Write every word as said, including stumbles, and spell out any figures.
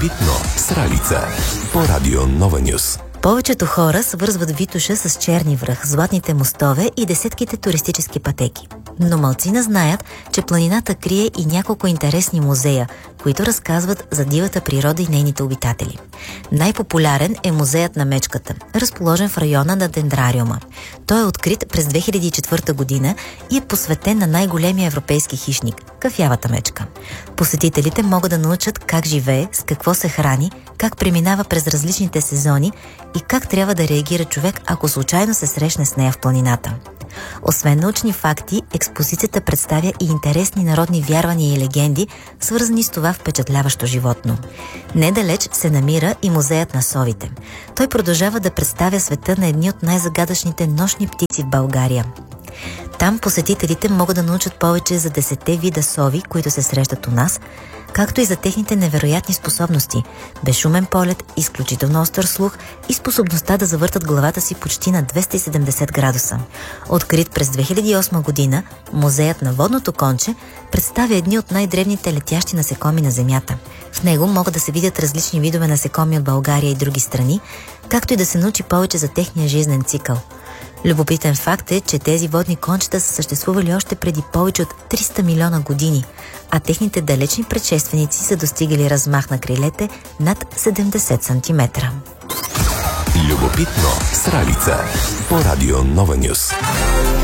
Любопитно с Ралица по Радио Нова Нюс. Повечето хора свързват Витоша с Черни връх, златните мостове и десетките туристически пътеки. Но малцина знаят, че планината крие и няколко интересни музея, които разказват за дивата природа и нейните обитатели. Най-популярен е музеят на мечката, разположен в района на Дендрариума. Той е открит през две хиляди и четвърта година и е посветен на най-големия европейски хищник – кафявата мечка. Посетителите могат да научат как живее, с какво се храни, как преминава през различните сезони и как трябва да реагира човек, ако случайно се срещне с нея в планината. Освен научни факти, експозицията представя и интересни народни вярвания и легенди, свързани с това впечатляващо животно. Недалеч се намира и музеят на совите. Той продължава да представя света на едни от най-загадъчните нощни птици в България. Там посетителите могат да научат повече за десетте вида сови, които се срещат у нас, както и за техните невероятни способности – безшумен полет, изключително остър слух и способността да завъртат главата си почти на двеста и седемдесет градуса. Открит през две хиляди и осма година, музеят на водното конче представя едни от най-древните летящи насекоми на Земята. В него могат да се видят различни видове насекоми от България и други страни, както и да се научи повече за техния жизнен цикъл. Любопитен факт е, че тези водни кончета са съществували още преди повече от триста милиона години, а техните далечни предшественици са достигали размах на крилете над седемдесет сантиметра. Любопитно с Ралица по Радио Нова Нюс.